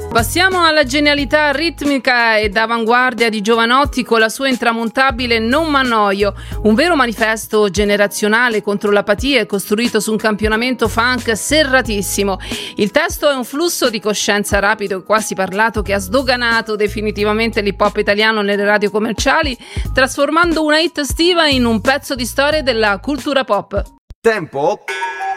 Passiamo alla genialità ritmica ed avanguardia di Jovanotti con la sua intramontabile Non m'annoio, un vero manifesto generazionale contro l'apatia costruito su un campionamento funk serratissimo. Il testo è un flusso di coscienza rapido e quasi parlato che ha sdoganato definitivamente l'hip hop italiano nelle radio commerciali, trasformando una hit estiva in un pezzo di storia della cultura pop. Tempo